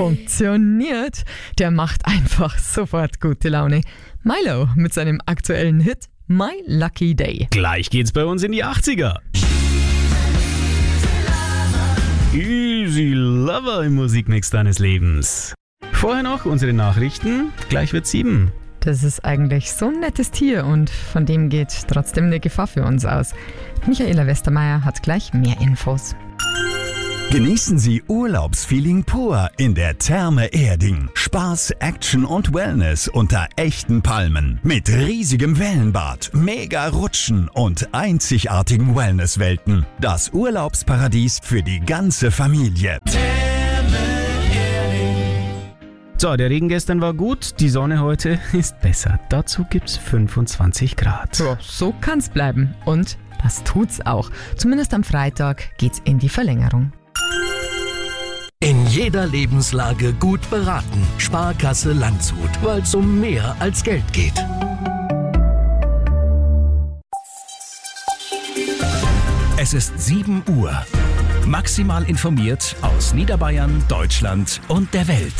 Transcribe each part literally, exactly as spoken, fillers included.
Funktioniert. Der macht einfach sofort gute Laune. Milo mit seinem aktuellen Hit My Lucky Day. Gleich geht's bei uns in die achtziger. Easy Lover im Musikmix deines Lebens. Vorher noch unsere Nachrichten. Gleich wird sieben. Das ist eigentlich so ein nettes Tier und von dem geht trotzdem eine Gefahr für uns aus. Michaela Westermeier hat gleich mehr Infos. Genießen Sie Urlaubsfeeling pur in der Therme Erding. Spaß, Action und Wellness unter echten Palmen. Mit riesigem Wellenbad, mega Rutschen und einzigartigen Wellnesswelten. Das Urlaubsparadies für die ganze Familie. So, der Regen gestern war gut, die Sonne heute ist besser. Dazu gibt's fünfundzwanzig Grad. Ja, so kann's bleiben. Und das tut's auch. Zumindest am Freitag geht's in die Verlängerung. In jeder Lebenslage gut beraten. Sparkasse Landshut, weil es um mehr als Geld geht. Es ist sieben Uhr. Maximal informiert aus Niederbayern, Deutschland und der Welt.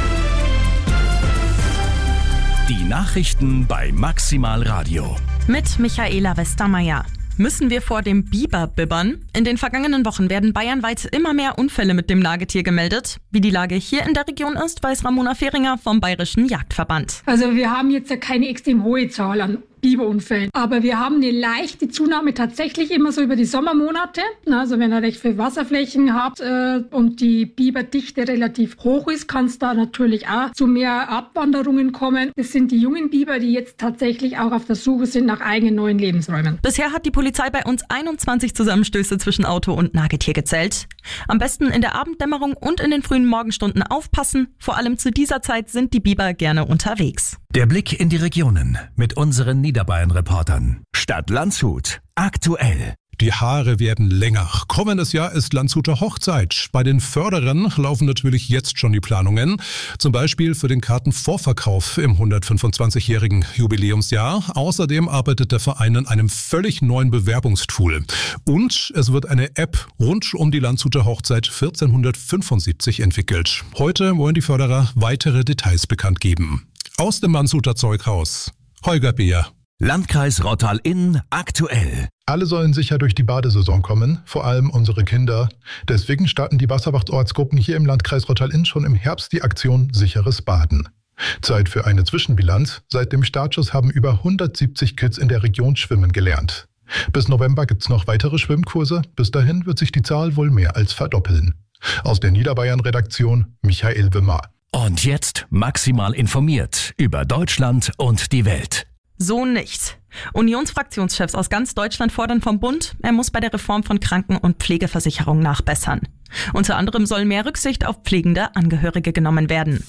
Die Nachrichten bei Maximal Radio. Mit Michaela Westermeier. Müssen wir vor dem Biber bibbern? In den vergangenen Wochen werden bayernweit immer mehr Unfälle mit dem Nagetier gemeldet. Wie die Lage hier in der Region ist, weiß Ramona Fehringer vom Bayerischen Jagdverband. Also wir haben jetzt ja keine extrem hohe Zahl an Biberunfällen. Aber wir haben eine leichte Zunahme tatsächlich immer so über die Sommermonate. Also wenn ihr recht viel Wasserflächen habt äh, und die Biberdichte relativ hoch ist, kann es da natürlich auch zu mehr Abwanderungen kommen. Das sind die jungen Biber, die jetzt tatsächlich auch auf der Suche sind nach eigenen neuen Lebensräumen. Bisher hat die Polizei bei uns einundzwanzig Zusammenstöße zwischen Auto und Nagetier gezählt. Am besten in der Abenddämmerung und in den frühen Morgenstunden aufpassen. Vor allem zu dieser Zeit sind die Biber gerne unterwegs. Der Blick in die Regionen mit unseren Niederbayern-Reportern. Stadt Landshut. Aktuell. Die Haare werden länger. Kommendes Jahr ist Landshuter Hochzeit. Bei den Förderern laufen natürlich jetzt schon die Planungen. Zum Beispiel für den Kartenvorverkauf im hundertfünfundzwanzigjährigen Jubiläumsjahr. Außerdem arbeitet der Verein an einem völlig neuen Bewerbungstool. Und es wird eine App rund um die Landshuter Hochzeit vierzehnhundertfünfundsiebzig entwickelt. Heute wollen die Förderer weitere Details bekannt geben. Aus dem Landshuter Zeughaus, Holger Beer. Landkreis Rottal-Inn aktuell. Alle sollen sicher durch die Badesaison kommen, vor allem unsere Kinder. Deswegen starten die Wasserwachtortsgruppen hier im Landkreis Rottal-Inn schon im Herbst die Aktion Sicheres Baden. Zeit für eine Zwischenbilanz. Seit dem Startschuss haben über hundertsiebzig Kids in der Region schwimmen gelernt. Bis November gibt's noch weitere Schwimmkurse. Bis dahin wird sich die Zahl wohl mehr als verdoppeln. Aus der Niederbayern-Redaktion Michael Wimmer. Und jetzt maximal informiert über Deutschland und die Welt. So nicht. Unionsfraktionschefs aus ganz Deutschland fordern vom Bund, er muss bei der Reform von Kranken- und Pflegeversicherung nachbessern. Unter anderem soll mehr Rücksicht auf pflegende Angehörige genommen werden.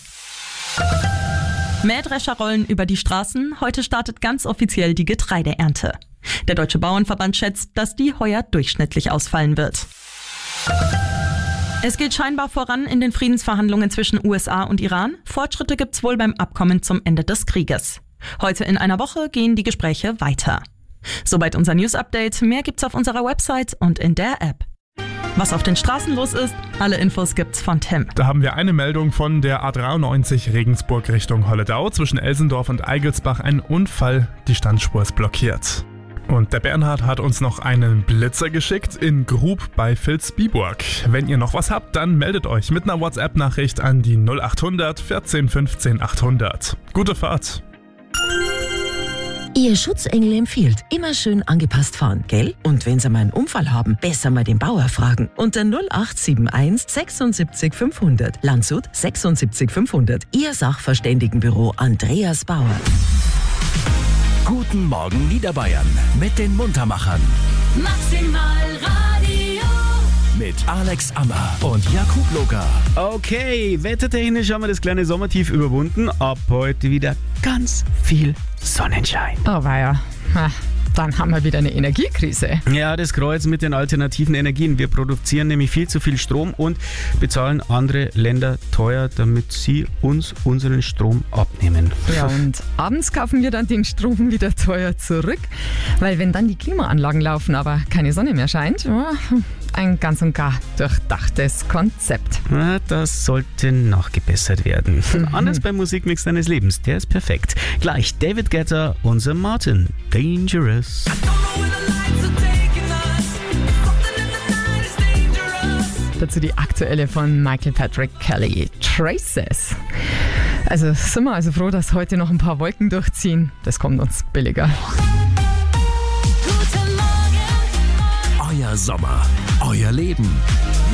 Mähdrescher rollen über die Straßen. Heute startet ganz offiziell die Getreideernte. Der Deutsche Bauernverband schätzt, dass die heuer durchschnittlich ausfallen wird. Es geht scheinbar voran in den Friedensverhandlungen zwischen U S A und Iran. Fortschritte gibt's wohl beim Abkommen zum Ende des Krieges. Heute in einer Woche gehen die Gespräche weiter. Soweit unser News-Update. Mehr gibt's auf unserer Website und in der App. Was auf den Straßen los ist, alle Infos gibt's von Tim. Da haben wir eine Meldung von der A dreiundneunzig Regensburg Richtung Holledau. Zwischen Elsendorf und Eigelsbach ein Unfall, die Standspur ist blockiert. Und der Bernhard hat uns noch einen Blitzer geschickt in Grub bei Vilsbiburg. Wenn ihr noch was habt, dann meldet euch mit einer WhatsApp-Nachricht an die null achthundert vierzehn fünfzehn achthundert. Gute Fahrt! Ihr Schutzengel empfiehlt, immer schön angepasst fahren, gell? Und wenn Sie mal einen Unfall haben, besser mal den Bauer fragen. Unter null acht sieben eins sechsundsiebzig fünfhundert. Landshut sechsundsiebzig fünfhundert. Ihr Sachverständigenbüro Andreas Bauer. Guten Morgen Niederbayern mit den Muntermachern. Maximal Radio. Mit Alex Ammer und Jakub Loka. Okay, wettertechnisch haben wir das kleine Sommertief überwunden. Ab heute wieder ganz viel Sonnenschein. Oh weia, dann haben wir wieder eine Energiekrise. Ja, das Kreuz mit den alternativen Energien. Wir produzieren nämlich viel zu viel Strom und bezahlen andere Länder teuer, damit sie uns unseren Strom abnehmen. Ja, und abends kaufen wir dann den Strom wieder teuer zurück, weil wenn dann die Klimaanlagen laufen, aber keine Sonne mehr scheint, ja, ein ganz und gar durchdachtes Konzept. Na, das sollte nachgebessert werden. Mhm. Anders beim Musikmix deines Lebens, der ist perfekt. Gleich David Guetta, unser Martin, Dangerous. Dazu die aktuelle von Michael Patrick Kelly, Traces. Also sind wir also froh, dass heute noch ein paar Wolken durchziehen. Das kommt uns billiger. Euer Sommer, euer Leben.